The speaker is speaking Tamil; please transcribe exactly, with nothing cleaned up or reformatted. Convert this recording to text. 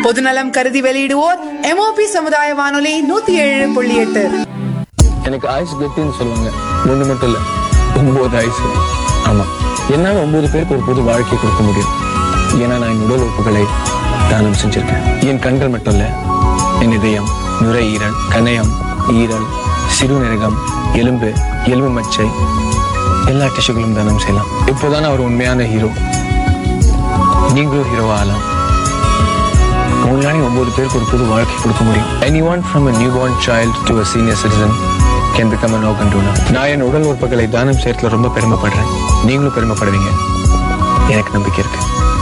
பொதுநலம் கருதி வெளியிடுவோர் எம்ஓபி சமுதாய வானொலி நூத்தி ஏழு புள்ளி எட்டு. எனக்கு ஆயுசு கெட்டின்னு சொல்லுவாங்க. ஒண்ணு மட்டும் இல்ல, ஒன்பது ஆயுசு. ஆமா, என்னால ஒன்பது பேருக்கு ஒரு புது வாழ்க்கை கொடுக்க முடியும். ஏன்னா நான் என் உடல் உறுப்புகளை தானம் செஞ்சிருக்கேன். என் கண்கள் மட்டும் இல்ல, என் இதயம், நுரையீரல், கணையம், ஈரல், சிறுநீரகம், எலும்பு, எலும்பு மச்சை, எல்லா டிஷ்யூகளும் தானம் செய்யலாம். இப்போதானே அவர் உண்மையான ஹீரோ. நீங்களும் ஹீரோவா ஆகலாம். உங்களால ஒன்பது பேருக்கு ஒரு புது வாழ்க்கை கொடுக்க முடியும். Anyone from a newborn child to a senior citizen can become an organ donor. நான் என் உடல் உறுப்புகளை தானம் செய்யறதுல ரொம்ப பெருமைப்படுறேன். நீங்களும் பெருமைப்படுவீங்க. எனக்கு நம்பிக்கை இருக்கு.